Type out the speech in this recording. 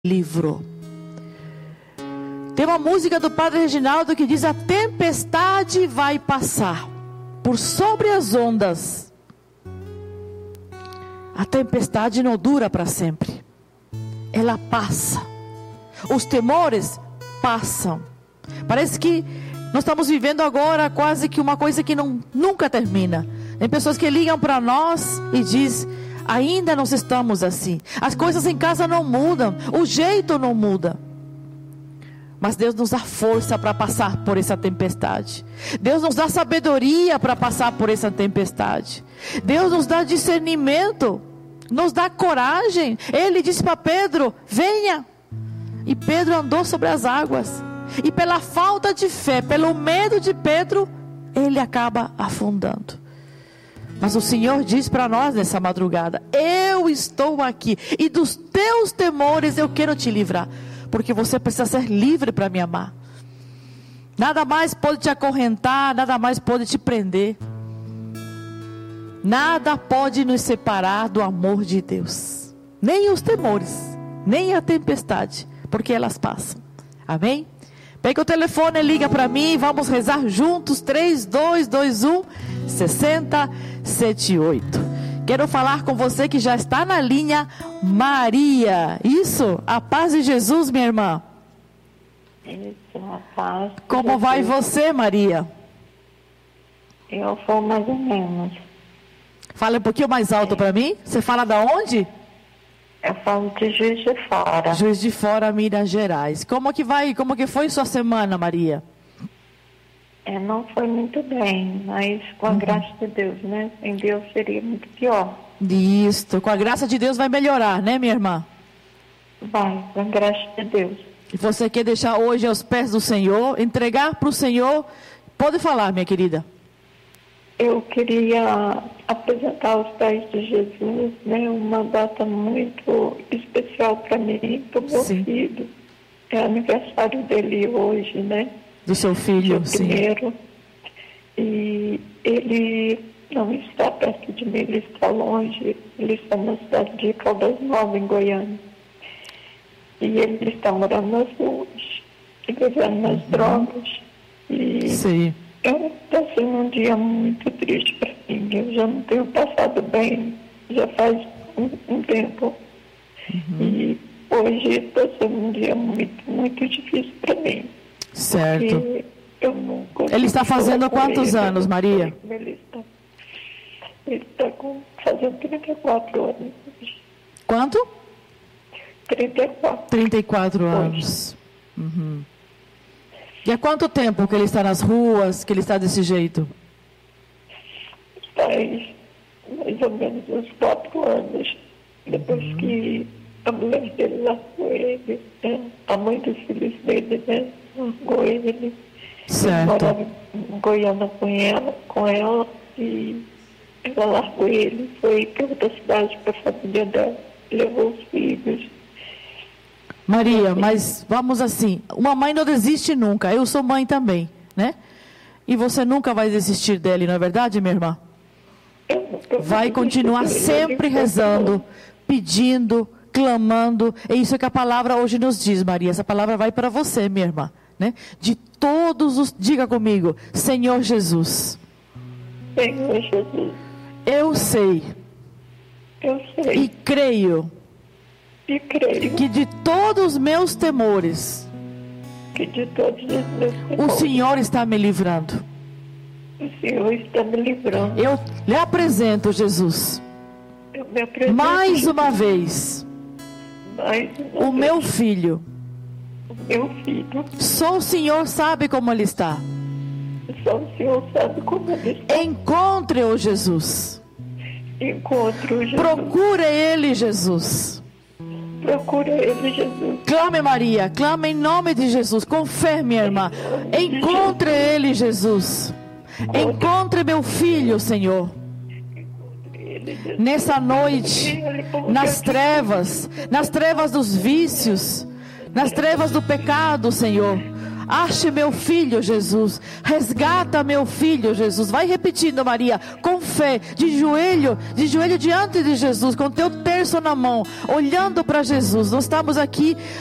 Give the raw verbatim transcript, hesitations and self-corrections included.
livrou. Tem uma música do Padre Reginaldo que diz: a tempestade vai passar por sobre as ondas. A tempestade não dura para sempre, ela passa. Os temores passam. Parece que nós estamos vivendo agora quase que uma coisa que não, nunca termina. Tem pessoas que ligam para nós e dizem: ainda nós estamos assim, as coisas em casa não mudam, o jeito não muda. Mas Deus nos dá força para passar por essa tempestade. Deus nos dá sabedoria para passar por essa tempestade. Deus nos dá discernimento, nos dá coragem. Ele disse para Pedro: venha. E Pedro andou sobre as águas. E pela falta de fé, pelo medo de Pedro, ele acaba afundando. Mas o Senhor diz para nós nessa madrugada: eu estou aqui, e dos teus temores eu quero te livrar, porque você precisa ser livre para me amar. Nada mais pode te acorrentar, nada mais pode te prender. Nada pode nos separar do amor de Deus, nem os temores, nem a tempestade, porque elas passam. Amém? Pega o telefone e liga para mim, vamos rezar juntos. Três, dois, dois, um, seis zero sete oito. Quero falar com você que já está na linha, Maria. Isso, a paz de Jesus, minha irmã. Isso, a paz. Como vai você, Maria? Eu vou mais ou menos. Fala um pouquinho mais alto é. para mim. Você fala da onde? Eu falo de Juiz de Fora. Juiz de Fora, Minas Gerais. Como que vai? Como que foi sua semana, Maria? É, não foi muito bem, mas com a uhum. graça de Deus, né? Sem Deus seria muito pior. Isso, com a graça de Deus vai melhorar, né, minha irmã? Vai, com a graça de Deus. E você quer deixar hoje aos pés do Senhor, entregar para o Senhor? Pode falar, minha querida. Eu queria apresentar aos pés de Jesus, né, uma data muito especial para mim, para o meu sim. filho. É aniversário dele hoje, né? Do seu filho, Dia sim. Primeiro. E ele não está perto de mim, ele está longe. Ele está na cidade de Caldas Novas, em Goiânia. E ele está morando nas ruas, vivendo nas uhum. drogas. E sim. Está sendo um dia muito triste para mim. Eu já não tenho passado bem, já faz um, um tempo. Uhum. E hoje está sendo um dia muito, muito difícil para mim. Certo. Eu não ele está fazendo quantos ele, anos, Maria? Ele está, ele está com, fazendo trinta e quatro anos. Quanto? trinta e quatro. trinta e quatro anos. Uhum. E há quanto tempo que ele está nas ruas, que ele está desse jeito? Faz mais ou menos uns quatro anos. Depois uhum. que a mulher dele largou ele, né? A mãe dos filhos dele, né? Largou ele. Certo. Morava em Goiânia com ela, com ela e ela largou ele, foi para outra cidade, para a família dela, levou os filhos. Maria, mas vamos assim, uma mãe não desiste nunca, eu sou mãe também, né? E você nunca vai desistir dele, não é verdade, minha irmã? Vai continuar sempre rezando, pedindo, clamando. É isso que a palavra hoje nos diz, Maria. Essa palavra vai para você, minha irmã, né? De todos os, diga comigo, Senhor Jesus. Senhor Jesus. Eu sei. Eu sei. E creio. E creio. Que de todos os meus temores, que de todos os meus temores, o Senhor está me livrando. O Senhor está me livrando. Eu lhe apresento, Jesus. Eu me apresento, mais uma vez. Mais uma o vez. meu filho. O meu filho. Só o Senhor sabe como ele está. Só o Senhor sabe como ele está. Encontre-o, Jesus. Encontre-o, Jesus. Procure ele, Jesus. Procure ele, Jesus. Clame, Maria, clame em nome de Jesus. Confere, minha irmã. Encontre ele, Jesus. Encontre meu filho, Senhor. Nessa noite, nas trevas, nas trevas dos vícios, nas trevas do pecado, Senhor. Ache meu filho, Jesus. Resgata meu filho, Jesus. Vai repetindo, Maria, com fé, de joelho, de joelho diante de Jesus, com teu terço na mão, olhando para Jesus. Nós estamos aqui